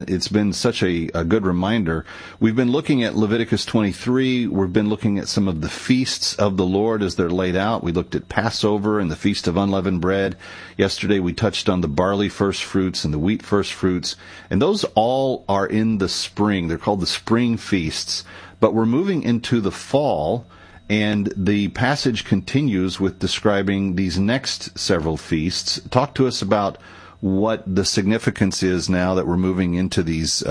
it's been such a good reminder. We've been looking at Leviticus 23. We've been looking at some of the feasts of the Lord as they're laid out. We looked at Passover and the Feast of Unleavened Bread. Yesterday we touched on the barley first fruits and the wheat first fruits. And those all are in the spring. They're called the spring feasts. But we're moving into the fall, and the passage continues with describing these next several feasts. Talk to us about what the significance is now that we're moving into these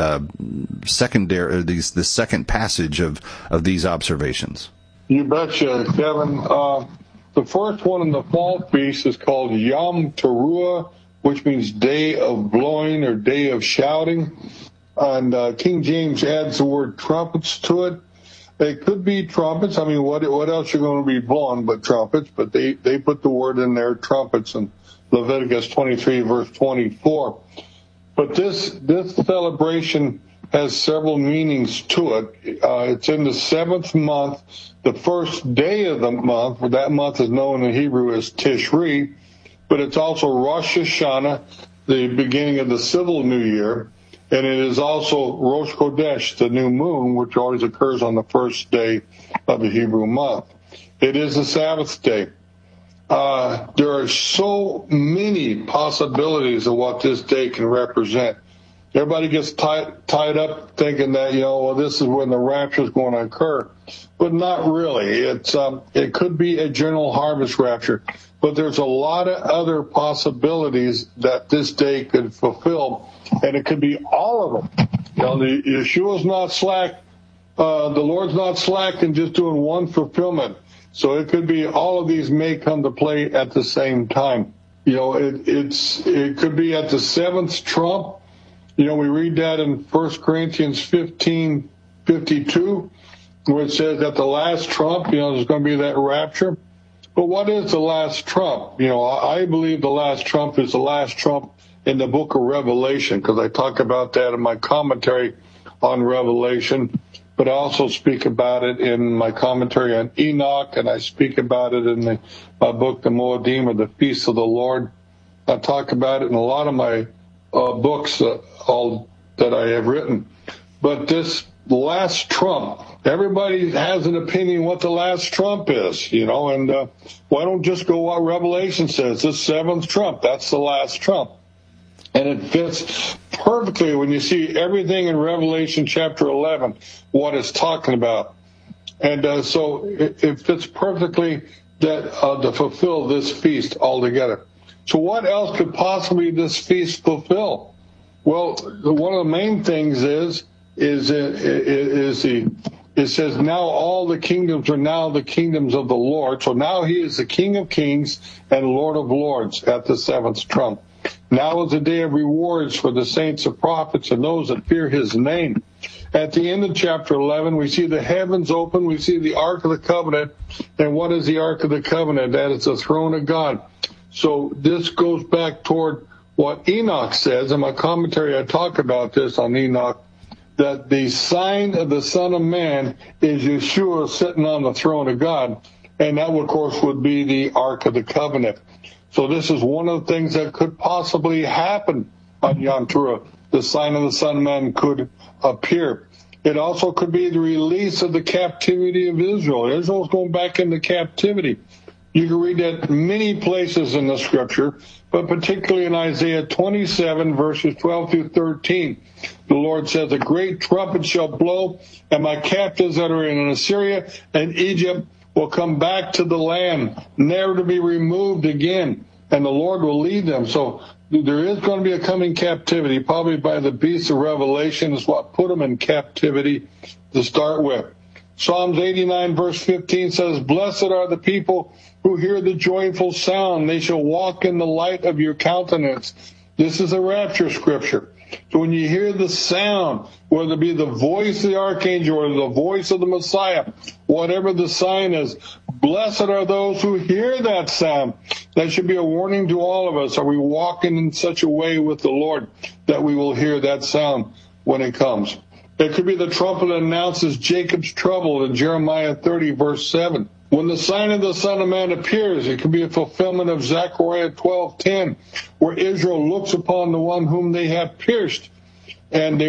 the second passage of these observations. You betcha, Kevin. The first one in the fall feast is called Yom Teruah, which means day of blowing or day of shouting. And King James adds the word trumpets to it. It could be trumpets. I mean, what else you're going to be blowing but trumpets? But they put the word in there, trumpets, and Leviticus 23, verse 24. But this celebration has several meanings to it. It's in the 7th month, the first day of the month. That month is known in Hebrew as Tishri, but it's also Rosh Hashanah, the beginning of the civil new year, and it is also Rosh Chodesh, the new moon, which always occurs on the first day of the Hebrew month. It is the Sabbath day. There are so many possibilities of what this day can represent. Everybody gets tied up thinking that, this is when the rapture is going to occur. But not really. It could be a general harvest rapture. But there's a lot of other possibilities that this day could fulfill. And it could be all of them. Yeshua's not slack. The Lord's not slack in just doing one fulfillment. So it could be all of these may come to play at the same time. It could be at the 7th trump. We read that in 1 Corinthians 15:52, where it says that the last trump, there's going to be that rapture. But what is the last trump? I believe the last trump is the last trump in the book of Revelation, because I talk about that in my commentary on Revelation. But I also speak about it in my commentary on Enoch, and I speak about it in my book, The Moedim, or the Feast of the Lord. I talk about it in a lot of my books, all that I have written. But this last trump, everybody has an opinion what the last trump is, and why don't just go what Revelation says, the 7th trump, that's the last trump. And it fits perfectly when you see everything in Revelation chapter 11, what it's talking about. And so it fits perfectly that to fulfill this feast altogether. So what else could possibly this feast fulfill? Well, one of the main things it says now all the kingdoms are now the kingdoms of the Lord. So now he is the King of Kings and Lord of Lords at the 7th trump. Now is the day of rewards for the saints and prophets and those that fear his name. At the end of chapter 11, we see the heavens open. We see the Ark of the Covenant. And what is the Ark of the Covenant? That is the throne of God. So this goes back toward what Enoch says. In my commentary, I talk about this on Enoch, that the sign of the Son of Man is Yeshua sitting on the throne of God. And that, of course, would be the Ark of the Covenant. So this is one of the things that could possibly happen on Yom Teruah. The sign of the Son of Man could appear. It also could be the release of the captivity of Israel. Israel's going back into captivity. You can read that many places in the scripture, but particularly in Isaiah 27, verses 12 through 13. The Lord says, a great trumpet shall blow, and my captives that are in Assyria and Egypt will come back to the land, never to be removed again, and the Lord will lead them. So there is going to be a coming captivity, probably by the beast of Revelation is what put them in captivity to start with. Psalms 89, verse 15 says, blessed are the people who hear the joyful sound. They shall walk in the light of your countenance. This is a rapture scripture. So when you hear the sound, whether it be the voice of the archangel or the voice of the Messiah, whatever the sign is, blessed are those who hear that sound. That should be a warning to all of us. Are we walking in such a way with the Lord that we will hear that sound when it comes? It could be the trumpet that announces Jacob's trouble in Jeremiah 30, verse 7. When the sign of the Son of Man appears, it could be a fulfillment of Zechariah 12:10, where Israel looks upon the one whom they have pierced, and they